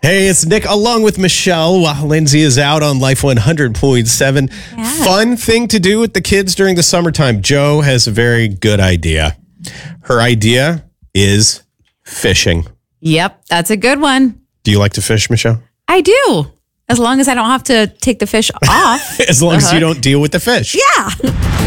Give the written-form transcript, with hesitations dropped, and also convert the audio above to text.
Hey, it's Nick along with Michelle while Lindsay is out on Life 100.7. Yeah. Fun thing to do with the kids during the summertime. Joe has a very good idea. Her idea is fishing. Yep, that's a good one. Do you like to fish, Michelle? I do. As long as I don't have to take the fish off. As long as you don't deal with the fish. Yeah.